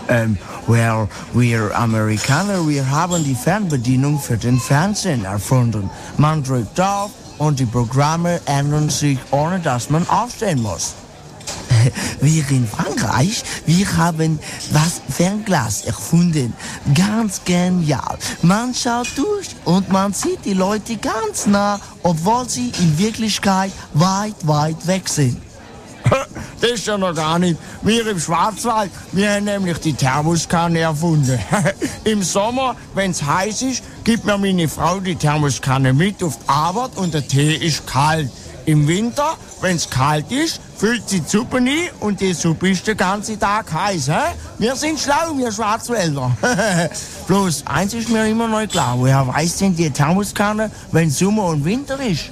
Wir Amerikaner, wir haben die Fernbedienung für den Fernsehen erfunden. Man drückt drauf und die Programme ändern sich, ohne dass man aufstehen muss. Wir in Frankreich, wir haben das Fernglas erfunden. Ganz genial. Man schaut durch und man sieht die Leute ganz nah, obwohl sie in Wirklichkeit weit, weit weg sind. Das ist ja noch gar nicht. Wir im Schwarzwald, wir haben nämlich die Thermoskanne erfunden. Im Sommer, wenn es heiß ist, gibt mir meine Frau die Thermoskanne mit auf die Arbeit und der Tee ist kalt. Im Winter, wenn es kalt ist, füllt sie die Suppe ein und die Suppe ist den ganzen Tag heiß. He? Wir sind schlau, wir Schwarzwälder. Bloß eins ist mir immer noch klar. Woher weiß denn die Thermoskanne, wenn Sommer und Winter ist?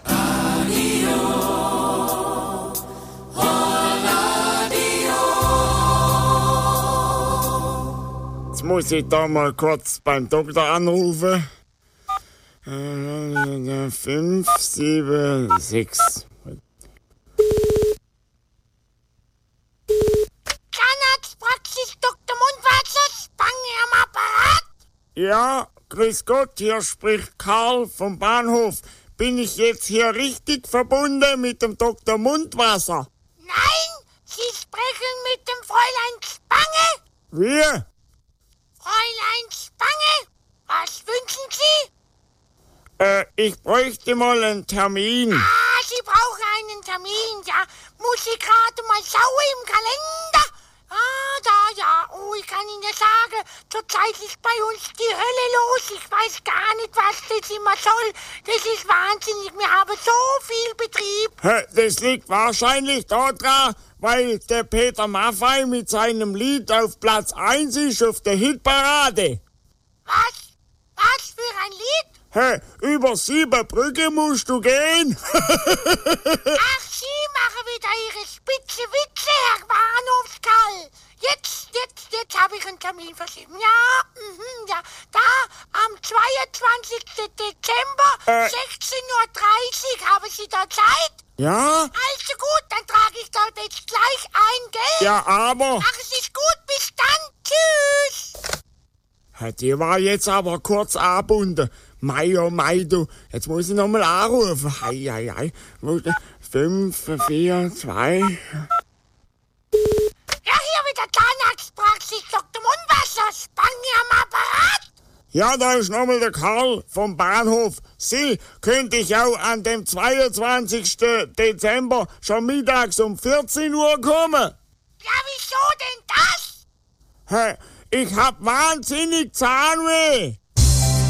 Jetzt muss ich da mal kurz beim Doktor anrufen. 5, 7, 6. Zahnarztpraxis Dr. Mundwasser, Spange am Apparat? Ja, grüß Gott, hier spricht Karl vom Bahnhof. Bin ich jetzt hier richtig verbunden mit dem Dr. Mundwasser? Nein, Sie sprechen mit dem Fräulein Spange. Wie? Fräulein Spange, was wünschen Sie? Ich bräuchte mal einen Termin. Ah, Sie brauchen einen Termin, ja. Muss ich gerade mal schauen im Kalender? Ah, da, ja. Oh, ich kann Ihnen sagen, zurzeit ist bei uns die Hölle los. Ich weiß gar nicht, was das immer soll. Das ist wahnsinnig. Wir haben so viel Betrieb. Das liegt wahrscheinlich daran, weil der Peter Maffay mit seinem Lied auf Platz 1 ist auf der Hitparade. Was? Was für ein Lied? Über 7 Brücken musst du gehen. Ach, Sie machen wieder Ihre spitze Witze, Herr Bahnhofskarl. Jetzt habe ich einen Termin verschieben. Ja, ja. Da, am 22. Dezember, 16:30 Uhr, haben Sie da Zeit? Ja? Also gut, dann trage ich dort jetzt gleich ein, gell? Ja, aber... Ach, es ist gut, bis dann. Tschüss. Die war jetzt aber kurz angebunden. Mei, oh Mei, du. Jetzt muss ich nochmal anrufen. Hei. 5, 4, 2... Ja, hier wieder Zahnarztpraxis Dr. Mundwasser, Spange am Apparat. Ja, da ist nochmal der Karl vom Bahnhof. Sie, könnte ich auch an dem 22. Dezember schon mittags um 14 Uhr kommen? Ja, wieso denn das? Ich hab wahnsinnig Zahnweh.